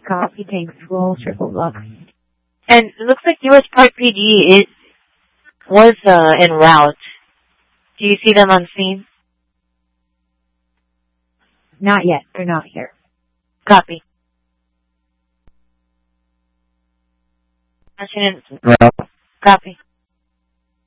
Copy, thanks, full triple box. And it looks like US Park PD was en route. Do you see them on scene? Not yet, they're not here. Copy. Copy.